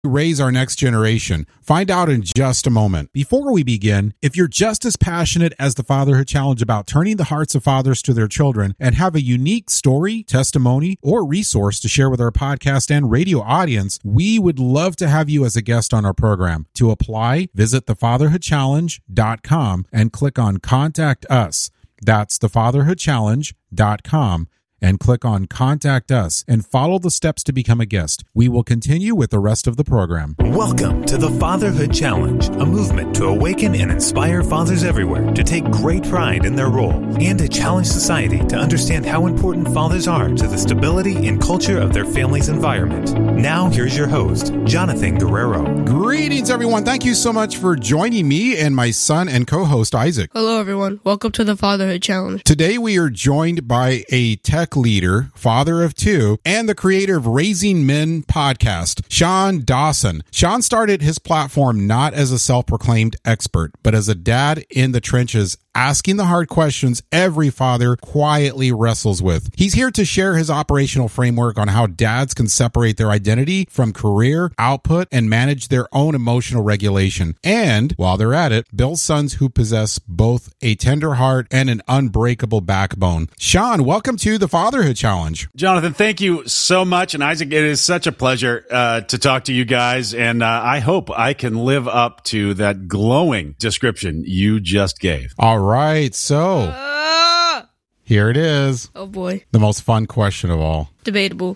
raise our next generation? Find out in just a moment. Before we begin, if you're just as passionate as the Fatherhood Challenge about turning the hearts of fathers to their children and have a unique story, testimony, or resource to share with our podcast and radio audience, we would love to have you as a guest on our program. To apply, visit thefatherhoodchallenge.com and click on Contact Us. That's thefatherhoodchallenge.com. and click on Contact Us and follow the steps to become a guest. We will continue with the rest of the program. Welcome to the Fatherhood Challenge, a movement to awaken and inspire fathers everywhere to take great pride in their role and to challenge society to understand how important fathers are to the stability and culture of their family's environment. Now, here's your host, Jonathan Guerrero. Greetings, everyone. Thank you so much for joining me and my son and co-host, Isaac. Hello, everyone. Welcome to the Fatherhood Challenge. Today, we are joined by a tech leader, father of two, and the creator of Raising Men podcast, Sean Dawson. Sean started his platform not as a self-proclaimed expert, but as a dad in the trenches, asking the hard questions every father quietly wrestles with. He's here to share his operational framework on how dads can separate their identity from career, output, and manage their own emotional regulation. And, while they're at it, build sons who possess both a tender heart and an unbreakable backbone. Sean, welcome to the Fatherhood Challenge. Jonathan, thank you so much. And Isaac, it is such a pleasure to talk to you guys. And I hope I can live up to that glowing description you just gave. All right, so here it is. Oh, boy. The most fun question of all. Debatable.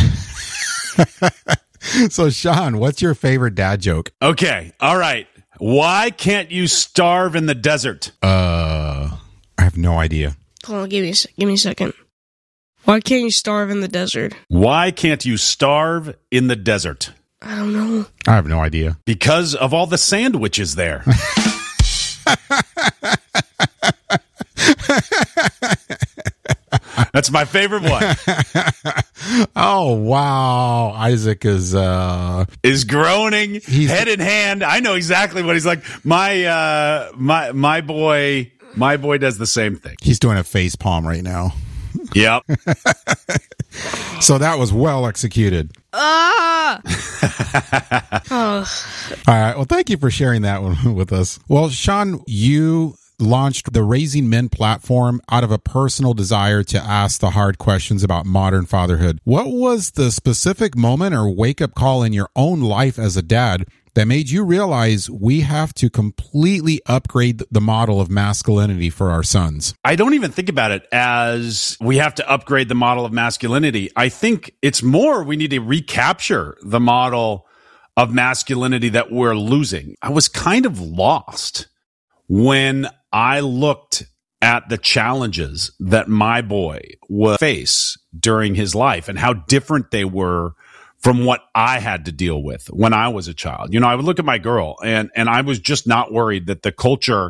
So, Sean, what's your favorite dad joke? Okay, all right. Why can't you starve in the desert? I have no idea. Hold on, give me a second. Why can't you starve in the desert? Why can't you starve in the desert? I don't know. I have no idea. Because of all the sandwiches there. That's my favorite one. Oh, wow. Isaac is groaning, head in hand. I know exactly what he's like. My boy does the same thing. He's doing a face palm right now. Yep. So that was well executed. Oh. All right. Well, thank you for sharing that one with us. Well, Sean, you launched the Raising Men platform out of a personal desire to ask the hard questions about modern fatherhood. What was the specific moment or wake-up call in your own life as a dad that made you realize we have to completely upgrade the model of masculinity for our sons? I don't even think about it as we have to upgrade the model of masculinity. I think it's more we need to recapture the model of masculinity that we're losing. I was kind of lost when I looked at the challenges that my boy would face during his life and how different they were from what I had to deal with when I was a child. You know, I would look at my girl and I was just not worried that the culture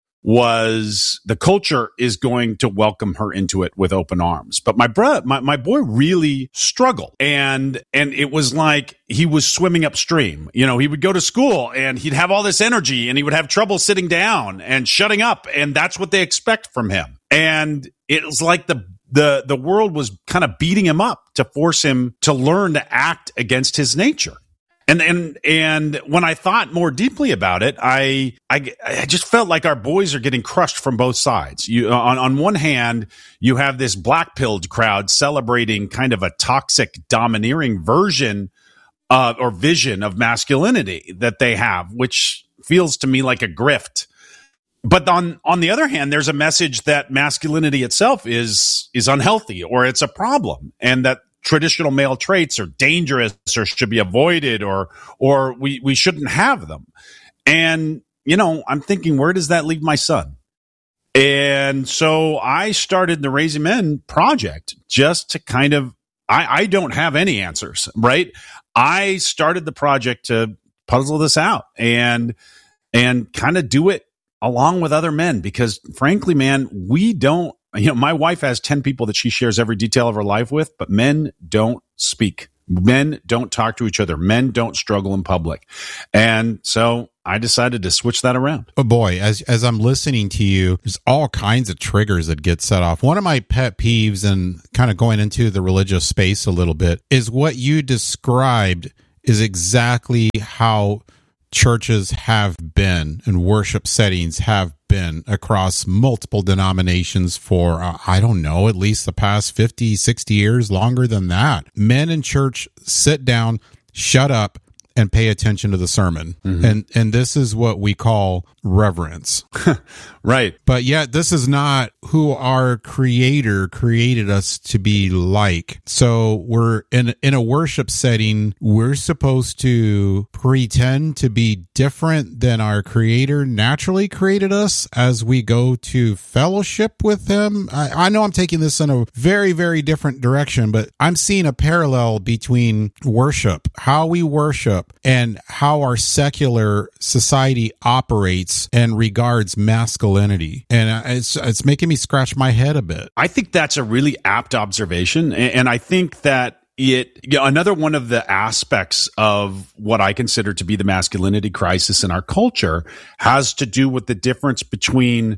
is going to welcome her into it with open arms. But my boy really struggled. And it was like he was swimming upstream. You know, he would go to school and he'd have all this energy and he would have trouble sitting down and shutting up. And that's what they expect from him. And it was like the world was kind of beating him up to force him to learn to act against his nature. And when I thought more deeply about it, I just felt like our boys are getting crushed from both sides. On one hand, you have this black-pilled crowd celebrating kind of a toxic, domineering version or vision of masculinity that they have, which feels to me like a grift. But on the other hand, there's a message that masculinity itself is unhealthy or it's a problem, and that traditional male traits are dangerous or should be avoided or we shouldn't have them. And, you know, I'm thinking, where does that leave my son? And so I started the Raising Men project just to kind of, I don't have any answers, right? I started the project to puzzle this out and kind of do it along with other men, because frankly, man, we don't, you know, my wife has 10 people that she shares every detail of her life with, but men don't speak. Men don't talk to each other. Men don't struggle in public. And so I decided to switch that around. Oh boy, as I'm listening to you, there's all kinds of triggers that get set off. One of my pet peeves, and kind of going into the religious space a little bit, is what you described is exactly how churches have been and worship settings have been across multiple denominations for, I don't know, at least the past 50, 60 years, longer than that. Men in church sit down, shut up, and pay attention to the sermon. And this is what we call reverence. Right. But yet this is not who our Creator created us to be like. So we're in a worship setting, we're supposed to pretend to be different than our Creator naturally created us as we go to fellowship with Him. I know I'm taking this in a very, very different direction, but I'm seeing a parallel between worship, how we worship, and how our secular society operates and regards masculinity. And it's making me scratch my head a bit. I think that's a really apt observation. And I think that another one of the aspects of what I consider to be the masculinity crisis in our culture has to do with the difference between,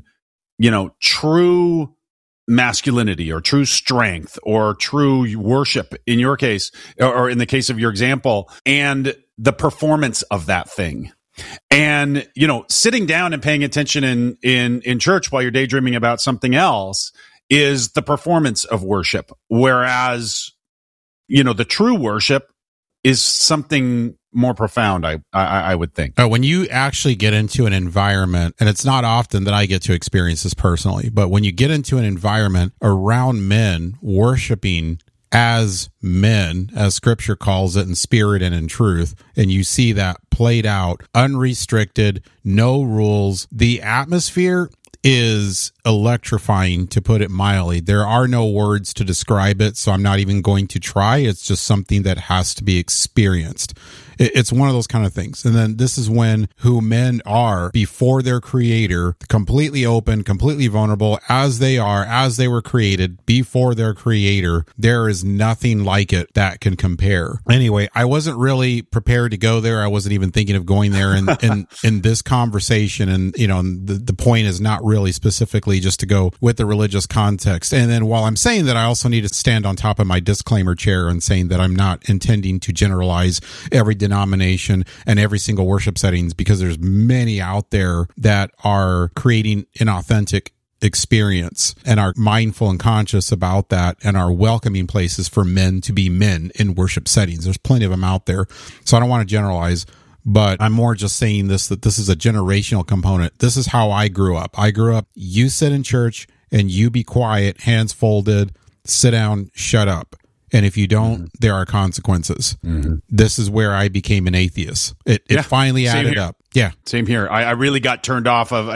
true masculinity or true strength or true worship in your case, or in the case of your example, and the performance of that thing. And, sitting down and paying attention in church while you're daydreaming about something else is the performance of worship. Whereas, the true worship is something more profound, I would think. When you actually get into an environment, and it's not often that I get to experience this personally, but when you get into an environment around men worshiping as men, as Scripture calls it, in spirit and in truth, and you see that played out, unrestricted, no rules, the atmosphere is electrifying, to put it mildly. There are no words to describe it, so I'm not even going to try. It's just something that has to be experienced. It's one of those kind of things. And then this is when who men are before their Creator, completely open, completely vulnerable, as they are, as they were created before their Creator. There is nothing like it that can compare. Anyway, I wasn't really prepared to go there. I wasn't even thinking of going there in this conversation. And, the point is not really specifically just to go with the religious context. And then while I'm saying that, I also need to stand on top of my disclaimer chair and saying that I'm not intending to generalize every denomination and every single worship settings, because there's many out there that are creating an authentic experience and are mindful and conscious about that and are welcoming places for men to be men in worship settings. There's plenty of them out there. So I don't want to generalize, but I'm more just saying that this is a generational component. This is how I grew up. You sit in church and you be quiet, hands folded, sit down, shut up. And if you don't, there are consequences. This is where I became an atheist. It finally added up. Yeah. Same here. I really got turned off of,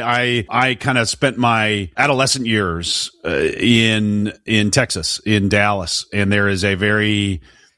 I kind of spent my adolescent years in Texas, in Dallas. And there is a very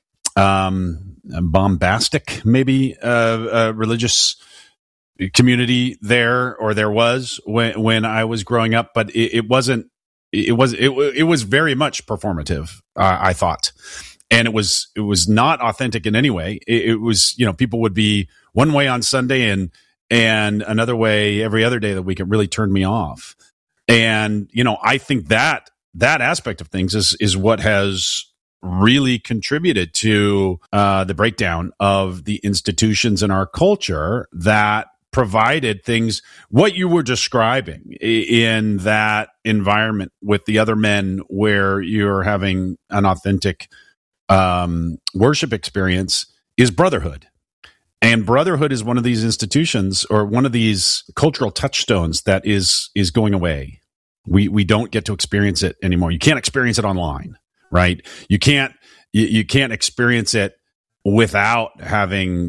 bombastic, maybe, religious community there, or there was when I was growing up, but it wasn't. It was very much performative, I thought, and it was not authentic in any way. It was, people would be one way on Sunday and another way every other day of the week. It really turned me off. And, I think that aspect of things is what has really contributed to the breakdown of the institutions in our culture that provided things, what you were describing in that environment with the other men, where you're having an authentic worship experience, is brotherhood. And brotherhood is one of these institutions, or one of these cultural touchstones, that is going away. We don't get to experience it anymore. You can't experience it online, right? You can't experience it without having,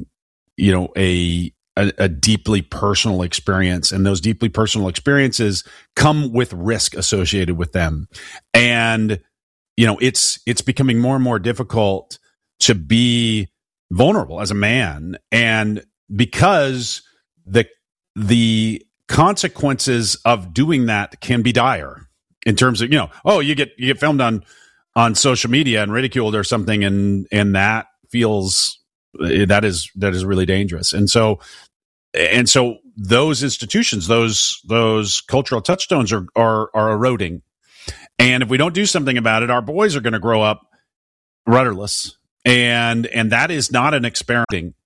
a deeply personal experience, and those deeply personal experiences come with risk associated with them. And, it's becoming more and more difficult to be vulnerable as a man. And because the consequences of doing that can be dire in terms of, you get filmed on social media and ridiculed or something. And that feels, that is really dangerous. And so those institutions, those cultural touchstones are eroding. And if we don't do something about it, our boys are going to grow up rudderless And that is not an experimenting